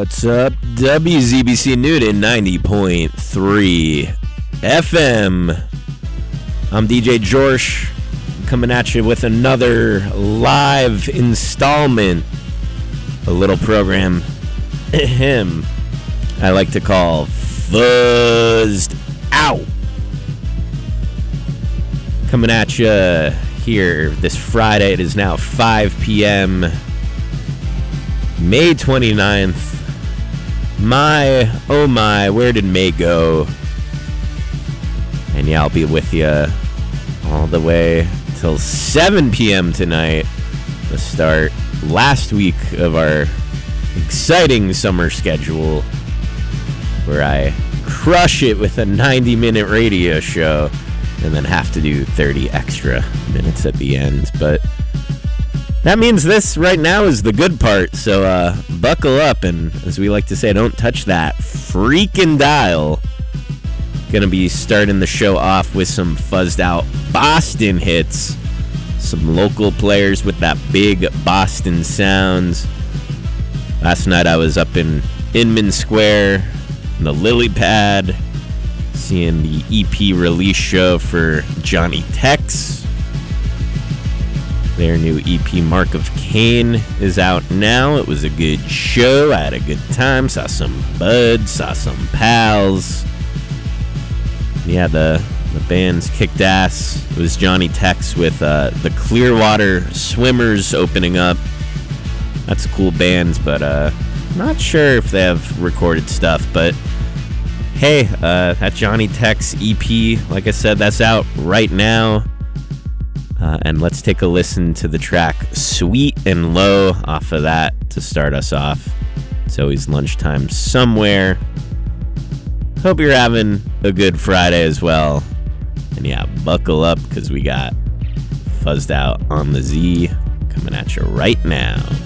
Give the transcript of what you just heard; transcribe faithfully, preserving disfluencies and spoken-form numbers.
What's up? W Z B C Newton ninety point three F M. I'm D J Jorsh, coming at you with another live installment. A little program him I like to call Fuzzed Out. Coming at you here this Friday. It is now five p.m. May twenty-ninth. My, oh my, where did May go? And yeah, I'll be with you all the way till seven p.m. tonight. The start last week of our exciting summer schedule, where I crush it with a ninety-minute radio show and then have to do thirty extra minutes at the end. But that means this right now is the good part, so uh, buckle up, and as we like to say, don't touch that freaking dial. Gonna be starting the show off with some fuzzed out Boston hits, some local players with that big Boston sound. Last night I was up in Inman Square, in the Lily Pad, seeing the E P release show for Johnny Tex. Their new E P, Mark of Cain, is out now. It was a good show. I had a good time. Saw some buds, saw some pals. Yeah, the, the band's kicked ass. It was Johnny Tex with uh, the Clearwater Swimmers opening up. That's a cool band, but uh, not sure if they have recorded stuff. But hey, uh, that Johnny Tex E P, like I said, that's out right now. Uh, and let's take a listen to the track Sweet and Low off of that to start us off. It's always lunchtime somewhere. Hope you're having a good Friday as well. And yeah, buckle up, because we got Fuzzed Out on the Z coming at you right now.